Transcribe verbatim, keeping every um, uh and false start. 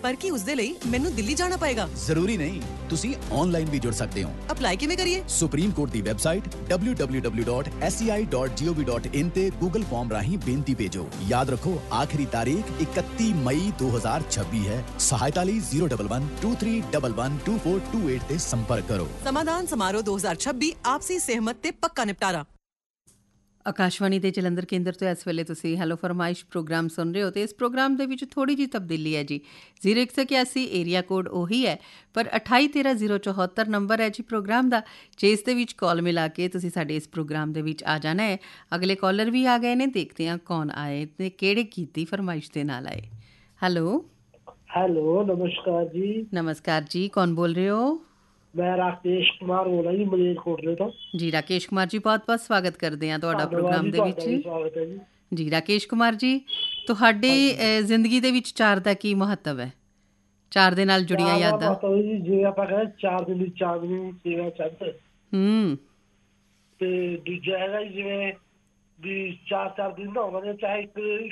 ਪਰ ਕੀ ਉਸ ਦੇ ਲਈ ਮੈਨੂੰ ਦਿੱਲੀ ਜਾਣਾ ਪਏਗਾ? ਜ਼ਰੂਰੀ ਨਹੀਂ, ਤੁਸੀਂ ਆਨਲਾਈਨ ਵੀ ਜੁੜ ਸਕਦੇ ਹੋ। ਅਪਲਾਈ ਕਿਵੇਂ ਕਰੀਏ? Supreme court the website W W W dot S C I dot gov dot in ਤੇ ਗੂਗਲ ਫਾਰਮ ਰਾਹੀਂ ਬੇਨਤੀ ਭੇਜੋ। ਯਾਦ ਰੱਖੋ, ਆਖਰੀ ਤਾਰੀਖ ਇਕੱਤੀ ਮਈ ਦੋ ਹਜ਼ਾਰ ਛੱਬੀ ਹੈ। ਸਹਾਇਤਾ ਲਈ zero double one two three double one two four two eight ਤੇ ਸੰਪਰਕ ਕਰੋ। ਸਮਾਧਾਨ ਸਮਾਰੋਹ ਦੋ ਹਜ਼ਾਰ ਛੱਬੀ ਆਪਸੀ ਸਹਿਮਤ ਤੇ ਪੱਕਾ ਨਿਪਟਾਰਾ। ਆਕਾਸ਼ਵਾਣੀ ਦੇ ਜਲੰਧਰ ਕੇਂਦਰ ਤੋਂ ਇਸ ਵੇਲੇ ਤੁਸੀਂ ਹੈਲੋ ਫਰਮਾਇਸ਼ ਪ੍ਰੋਗਰਾਮ ਸੁਣ ਰਹੇ ਹੋ ਅਤੇ ਇਸ ਪ੍ਰੋਗਰਾਮ ਦੇ ਵਿੱਚ ਥੋੜ੍ਹੀ ਜਿਹੀ ਤਬਦੀਲੀ ਹੈ ਜੀ। ਜ਼ੀਰੋ ਇੱਕ ਸੌ ਇਕਿਆਸੀ ਏਰੀਆ ਕੋਡ ਉਹੀ ਹੈ, ਪਰ ਅਠਾਈ ਤੇਰ੍ਹਾਂ ਜ਼ੀਰੋ ਚੌਹੱਤਰ ਨੰਬਰ ਹੈ ਜੀ ਪ੍ਰੋਗਰਾਮ ਦਾ, ਜਿਸ ਦੇ ਵਿੱਚ ਕਾਲ ਮਿਲਾ ਕੇ ਤੁਸੀਂ ਸਾਡੇ ਇਸ ਪ੍ਰੋਗਰਾਮ ਦੇ ਵਿੱਚ ਆ ਜਾਣਾ ਹੈ। ਅਗਲੇ ਕਾਲਰ ਵੀ ਆ ਗਏ ਨੇ, ਦੇਖਦੇ ਹਾਂ ਕੌਣ ਆਏ ਅਤੇ ਕਿਹੜੇ ਕੀਤੀ ਫਰਮਾਇਸ਼ ਦੇ ਨਾਲ ਆਏ। ਹੈਲੋ ਹੈਲੋ, ਨਮਸਕਾਰ ਜੀ। ਨਮਸਕਾਰ ਜੀ, ਕੌਣ ਬੋਲ ਰਹੇ ਹੋ? ਮੈਂ ਰਾਕੇਸ਼ ਕੁਮਾਰ ਬੋਲ ਰਿਹਾ ਜੀ, ਮਲੇਰਕੋਟਲੇ ਤੋਂ। ਜੀ ਰਾਕੇਸ਼ ਕੁਮਾਰ ਜੀ, ਬਹੁਤ ਬਹੁਤ ਸਵਾਗਤ ਕਰਦੇ ਹਾਂ ਤੁਹਾਡਾ ਪ੍ਰੋਗਰਾਮ ਦੇ ਵਿੱਚ। ਸਵਾਗਤ ਹੈ ਜੀ। ਜੀ ਰਾਕੇਸ਼ ਕੁਮਾਰ ਜੀ, ਤੁਹਾਡੀ ਜ਼ਿੰਦਗੀ ਦੇ ਵਿੱਚ ਚਾਰ ਦਾ ਕੀ ਮਹੱਤਵ ਹੈ? ਚਾਰ ਦੇ ਨਾਲ ਜੁੜੀਆਂ ਯਾਦਾਂ। ਜੀ ਜਿਵੇਂ ਆਪਾਂ ਕਹਿੰਦੇ ਚਾਰ ਦਿਨ ਦੀ ਚਾਂਦਨੀ ਤੇਰਾ ਚੰਦ, ਹੂੰ, ਤੇ ਦੂਜਾ ਹੈਗਾ ਜੀ ਜਿਵੇਂ ਵੀ ਚਾਰ ਚਾਰ ਦਿਨ ਦਾ ਹੋਵੇ, ਚਾਹੇ ਇੱਕ